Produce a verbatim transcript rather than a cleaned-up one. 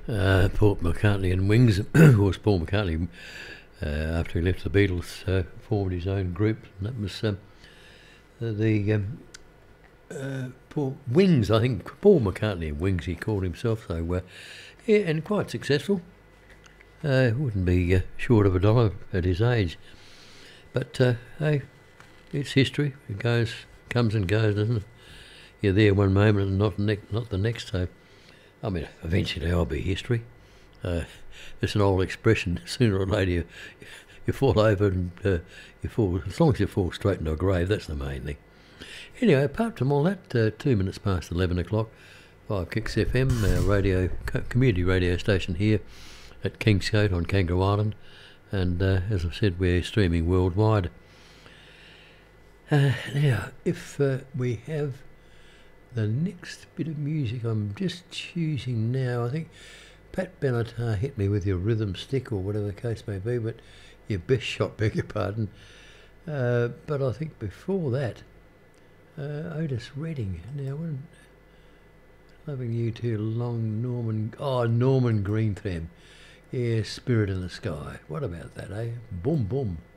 Uh, Paul McCartney and Wings. Of course, Paul McCartney, uh, after he left the Beatles, uh, formed his own group. And that was um, uh, the um, uh, Paul Wings. I think Paul McCartney and Wings, he called himself. So, uh, yeah, and quite successful. Uh, wouldn't be uh, short of a dollar at his age. But uh, hey, it's history. It goes, comes and goes, doesn't it? You're there one moment and not ne- not the next. So, I mean, eventually I'll be history. Uh, it's an old expression. Sooner or later, you, you fall over and uh, you fall. As long as you fall straight into a grave, that's the main thing. Anyway, apart from all that, uh, two minutes past eleven o'clock, Five Kicks F M, our radio co- community radio station here at Kingscote on Kangaroo Island, and uh, as I said, we're streaming worldwide. Uh, now, if uh, we have the next bit of music, I'm just choosing now. I think Pat Benatar hit me with your rhythm stick or whatever the case may be, but your best shot, beg your pardon. Uh, but I think before that, uh, Otis Redding. Now, when loving you too long, Norman. Oh, Norman Greentham. Yeah, Spirit in the Sky. What about that, eh? Boom, boom.